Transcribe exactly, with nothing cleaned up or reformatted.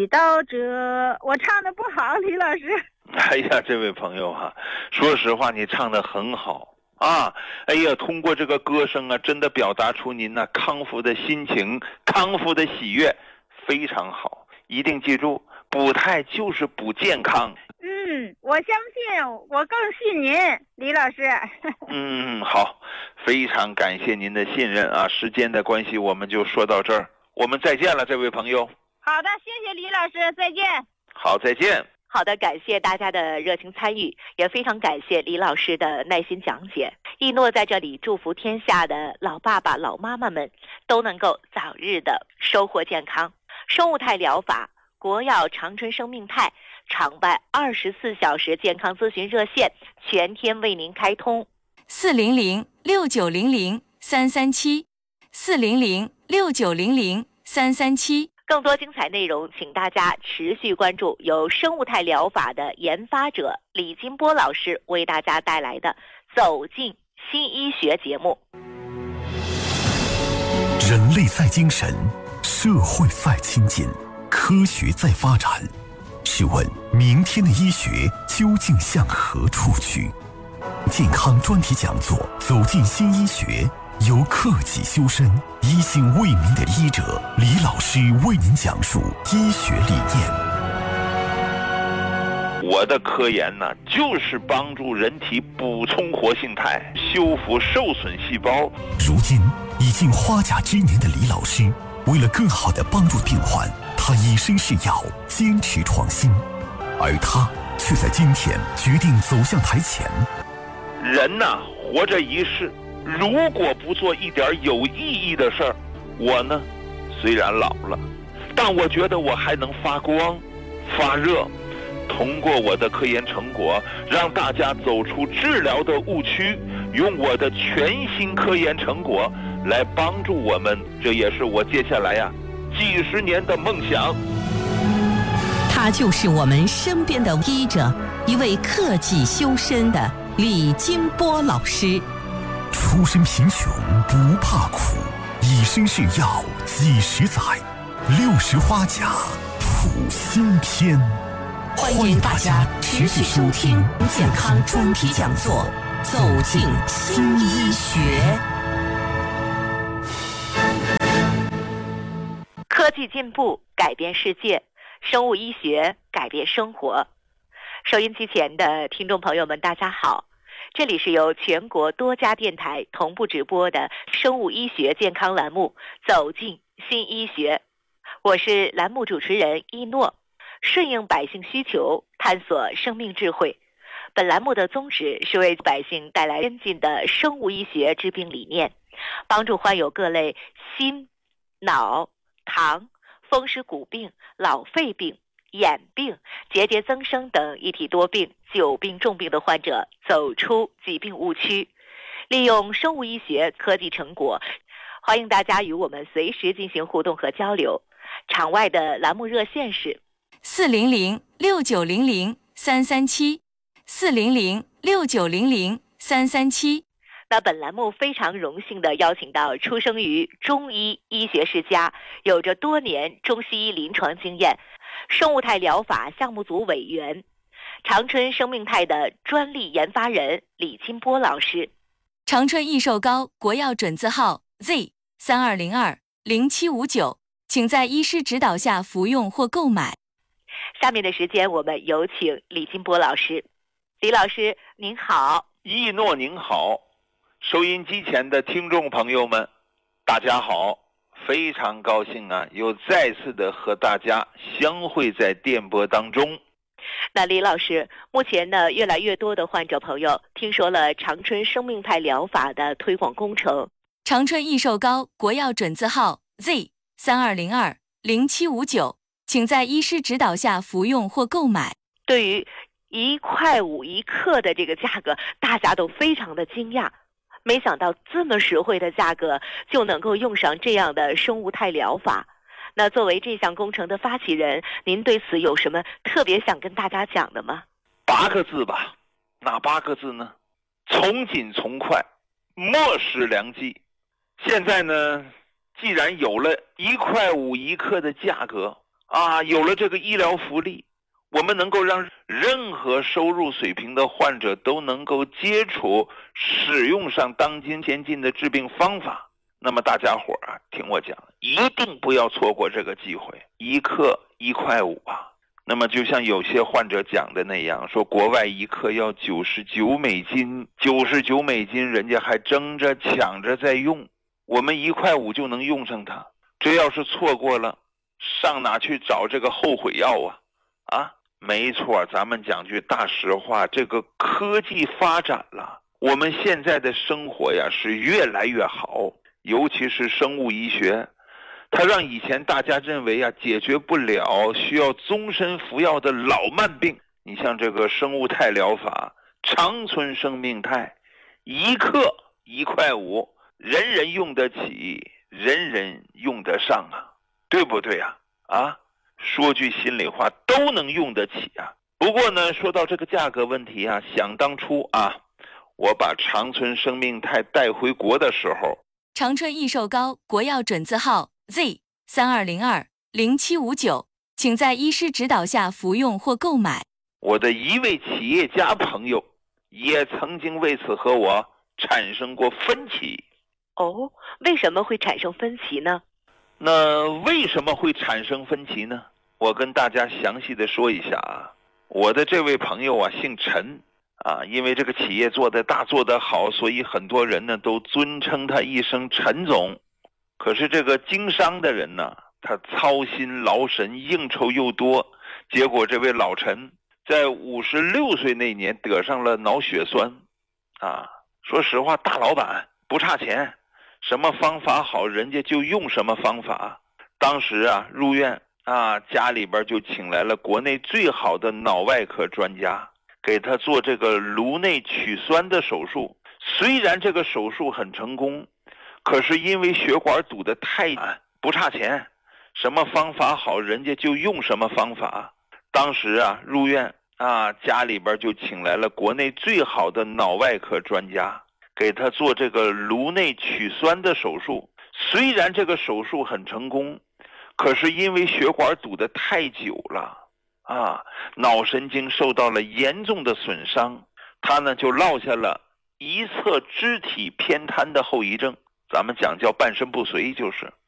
祈祷者，我唱的不好，李老师。 哎呀，这位朋友啊，说实话，你唱的很好啊！哎呀，通过这个歌声啊，真的表达出您那康复的心情、康复的喜悦，非常好。一定记住，补胎就是补健康。 嗯，我相信，我更信您，李老师。 嗯，好，非常感谢您的信任啊！时间的关系，我们就说到这儿，我们再见了，这位朋友。 好的，谢谢李老师，再见。 好，再见。 好的，感谢大家的热情参与，也非常感谢李老师的耐心讲解。一诺在这里祝福天下的老爸爸、老妈妈们都能够早日的收获健康。生物态疗法国药长春生命态常办二十四小时健康咨询热线，全天为您开通四零零六九零零三三七四零零六九零零三三七。 更多精彩内容，请大家持续关注由生物态疗法的研发者李金波老师为大家带来的《走进新医学》节目。 人类在精神，社会在亲近，科学在发展。试问，明天的医学究竟向何处去？健康专题讲座《走进新医学》，由克己修身、医心为民的医者李老师为您讲述医学理念。 我的科研呢，就是帮助人体补充活性肽，修复受损细胞。 如今已近花甲之年的李老师，为了更好地帮助病患，他以身试药，坚持创新，而他却在今天决定走向台前。 人呐，活着一世，如果不做一点有意义的事儿，我呢，虽然老了，但我觉得我还能发光、发热。通过我的科研成果，让大家走出治疗的误区，用我的全新科研成果来帮助我们，这也是我接下来呀、啊、几十年的梦想。 他就是我们身边的医者，一位克己修身的李金波老师。 出身贫穷不怕苦，以身试药几十载，六十花甲谱新篇。欢迎大家持续收听健康专题讲座，走进新医学。 科技进步改变世界，生物医学改变生活。收音机前的听众朋友们，大家好，这里是由全国多家电台同步直播的生物医学健康栏目《走进新医学》，我是栏目主持人一诺。顺应百姓需求，探索生命智慧。本栏目的宗旨是为百姓带来先进的生物医学治病理念，帮助患有各类心、脑、糖、风湿骨病、老肺病、眼病、结节增生等一体多病、久病重病的患者走出疾病误区，利用生物医学科技成果。欢迎大家与我们随时进行互动和交流。场外的栏目热线是四零零六九零零三三七四零零六九零零三三七。 那本栏目非常荣幸地邀请到出生于中医医学世家，有着多年中西医临床经验，生物态疗法项目组委员，长春生命态的专利研发人李金波老师。 长春益寿膏国药准字号 Z 三二零二零七五九，请在医师指导下服用或购买。 下面的时间，我们有请李金波老师。李老师您好。 一诺您好，收音机前的听众朋友们大家好，非常高兴啊，又再次的和大家相会在电波当中。 那李老师，目前呢，越来越多的患者朋友听说了长春生命态疗法的推广工程。 长春益寿膏国药准字号 Z 三二零二零七五九，请在医师指导下服用或购买。 对于一块五一克的这个价格，大家都非常的惊讶，没想到这么实惠的价格就能够用上这样的生物态疗法。那作为这项工程的发起人，您对此有什么特别想跟大家讲的吗？ 八个字吧。哪八个字呢？从紧从快，莫失良机。现在呢，既然有了一块五一克的价格啊，有了这个医疗福利，我们能够让任何收入水平的患者都能够接触使用上当今先进的治病方法。那么大家伙啊，听我讲，一定不要错过这个机会，一克一块五啊。那么就像有些患者讲的那样，说国外一克要九十九美金，九十九美金人家还争着抢着在用，我们一块五就能用上它。这要是错过了，上哪去找这个后悔药啊？啊，没错，咱们讲句大实话，这个科技发展了，我们现在的生活呀是越来越好，尤其是生物医学，它让以前大家认为啊解决不了需要终身服药的老慢病，你像这个生物肽疗法、长存生命肽，一克一块五，人人用得起，人人用得上啊，对不对啊？啊，说句心里话，都能用得起啊。不过呢，说到这个价格问题啊，想当初啊，我把长存生命肽带回国的时候， 长春益寿膏国药准字号 Z 三二零二零七五九，请在医师指导下服用或购买。 我的一位企业家朋友也曾经为此和我产生过分歧。 哦，为什么会产生分歧呢？ 那为什么会产生分歧呢？我跟大家详细的说一下啊。我的这位朋友啊，姓陈啊，因为这个企业做得大做得好，所以很多人呢都尊称他一声陈总。可是这个经商的人呢，他操心劳神，应酬又多，结果这位老陈在五十六岁那年得上了脑血栓啊。说实话，大老板不差钱，什么方法好人家就用什么方法。当时啊入院啊，家里边就请来了国内最好的脑外科专家，给他做这个颅内取栓的手术。虽然这个手术很成功，可是因为血管堵得太难，不差钱，什么方法好人家就用什么方法。当时啊入院啊，家里边就请来了国内最好的脑外科专家，给他做这个颅内取栓的手术。虽然这个手术很成功，可是因为血管堵得太久了啊，脑神经受到了严重的损伤，他呢就落下了一侧肢体偏瘫的后遗症，咱们讲叫半身不遂就是。